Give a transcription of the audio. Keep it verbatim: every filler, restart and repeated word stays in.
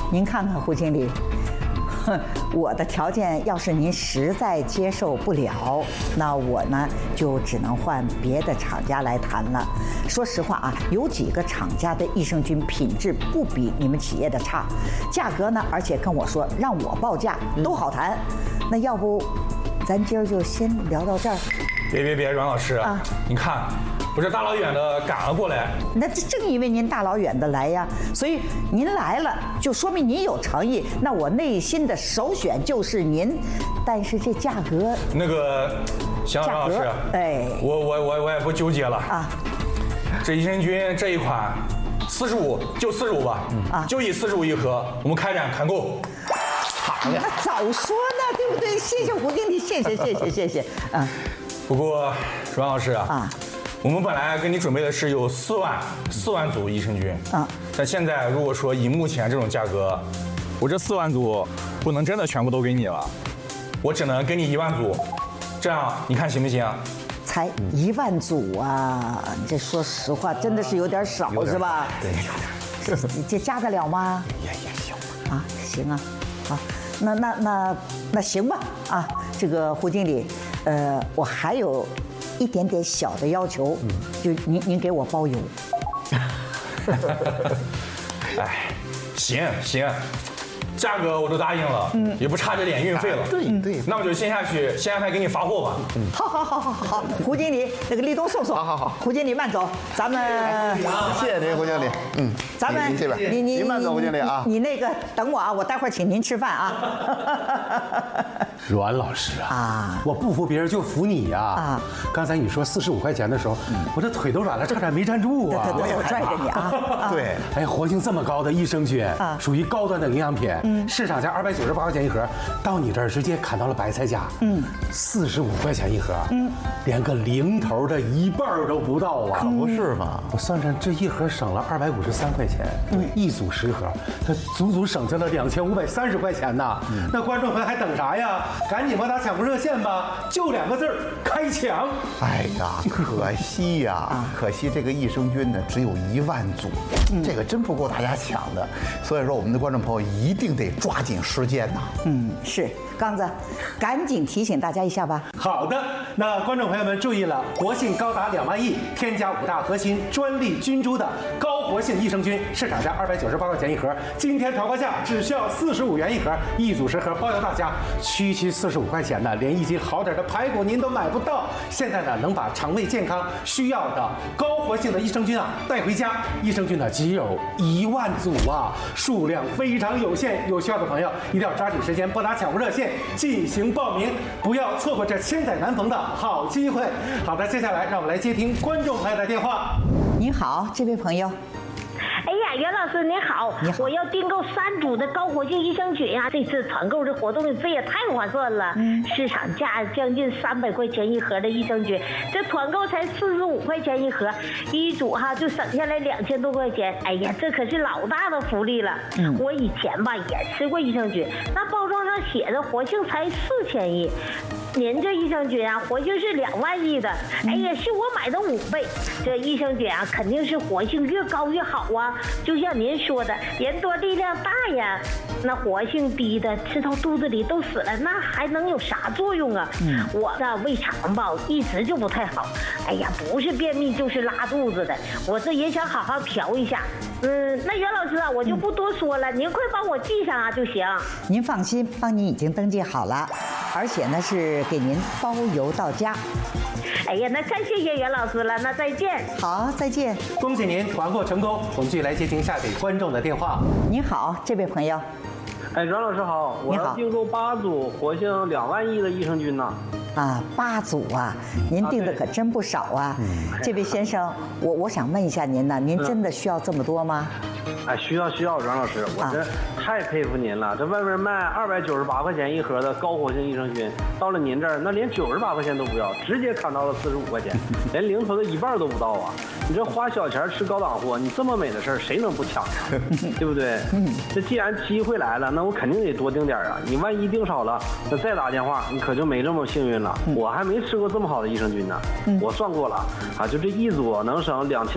您看看胡经理。我的条件要是您实在接受不了，那我呢就只能换别的厂家来谈了。说实话啊，有几个厂家的益生菌品质不比你们企业的差，价格呢，而且跟我说让我报价都好谈。那要不，咱今儿就先聊到这儿。 别别别，阮老师啊，你看。不是大老远的赶了过来， 那这正因为您大老远的来呀，所以您来了就说明您有诚意。那我内心的首选就是您，但是这价格， 那个，行，阮老师， 哎， 我我我我也不纠结了啊。这益生菌这一款，四十五就四十五吧，啊，就以四十五一盒，我们开展团购。 好呀，那早说呢，对不对？谢谢胡经理，谢谢谢谢谢谢啊。 不过，阮老师啊。啊。我们本来给你准备的是有四万四万组益生菌，啊，但现在如果说以目前这种价格，我这四万组不能真的全部都给你了，我只能给你一万组，这样你看行不行？ 才一万组啊，这说实话真的是有点少，是吧？ 对，有点。 你这加得了吗？ 也也行吧。啊，行啊，好，那那那那行吧，啊，这个胡经理，呃，我还有。一点点小的要求，嗯、就您您给我包邮。 哎，行行，价格我都答应了，嗯，也不差这点运费了。 对对， 那我就先下去，先下台给你发货吧。 嗯，好好好好好，胡经理，那个立冬送送。 好好好， 胡经理慢走，咱们。 谢谢您，胡经理。嗯， 咱们这边， 你你您慢走，胡经理啊。 你那个等我啊，我待会儿请您吃饭啊。 阮老师啊，啊我不服别人就服你呀！啊，刚才你说四十五块钱的时候，嗯、我这腿都软了，差点没站住啊！ 我也拽着你啊！ 对， 哎，活性这么高的益生菌，啊，属于高端的营养品，嗯，市场价二百九十八块钱一盒，到你这儿直接砍到了白菜价，嗯，四十五块钱一盒，嗯，连个零头的一半都不到啊！ 可不是嘛！ 我算算，这一盒省了二百五十三块钱，对，一组十盒，它足足省下了两千五百三十块钱呢！那观众朋友还等啥呀？赶紧拨打抢购热线吧，就两个字儿，开抢！ 哎呀，可惜呀，可惜这个益生菌呢只有一万组，嗯、这个真不够大家抢的。所以说，我们的观众朋友一定得抓紧时间呐。 嗯，是刚子，赶紧提醒大家一下吧。 好的，那观众朋友们注意了，活性高达两万亿，添加五大核心专利菌株的高活性益生菌，市场价二百九十八块钱一盒，今天团购价只需要四十五元一盒，一组十盒包邮到家，区区四十五块钱呢，连一斤好点的排骨您都买不到。现在呢，能把肠胃健康需要的高活性的益生菌啊带回家，益生菌呢只有一万组啊，数量非常有限，有需要的朋友一定要抓紧时间拨打抢购热线进行报名，不要错过这千载难逢的好机会。好的，接下来让我们来接听观众朋友的电话。 您好，这位朋友。 哎呀，袁老师您好， 你好， 我要订购三组的高活性益生菌呀！这次团购这活动费也太划算了，嗯、市场价将近三百块钱一盒的益生菌，这团购才四十五块钱一盒，一组哈就省下来两千多块钱。哎呀，这可是老大的福利了。嗯、我以前吧也吃过益生菌，那包装上写的活性才四千亿。您这益生菌啊，活性是两万亿的，哎呀，是我买的五倍。这益生菌啊，肯定是活性越高越好啊。就像您说的，人多力量大呀。那活性低的吃到肚子里都死了，那还能有啥作用啊？嗯、我的胃肠吧一直就不太好，哎呀，不是便秘就是拉肚子的，我这也想好好调一下。嗯，那袁老师啊，我就不多说了，嗯、您快帮我记上啊就行。 您放心，帮您已经登记好了，而且呢是给您包邮到家。 哎呀，那太谢谢袁老师了，那再见。 好，再见。 恭喜您团购成功，我们继续来接听下给观众的电话。 您好，这位朋友。 哎，阮老师好，我要订购八组活性两万亿的益生菌呢。 啊，八组啊，您订的可真不少啊！啊这位先生，我我想问一下您呢，您真的需要这么多吗？ 哎，需要需要，阮老师，我这太佩服您了。这外面卖二百九十八块钱一盒的高活性益生菌，到了您这儿，那连九十八块钱都不要，直接砍到了四十五块钱，连零头的一半都不到啊！你这花小钱吃高档货，你这么美的事儿，谁能不抢啊？对不对？这既然机会来了，那我肯定得多订点啊！你万一订少了，那再打电话，你可就没这么幸运了。我还没吃过这么好的益生菌呢。我算过了啊，就这一组能省两千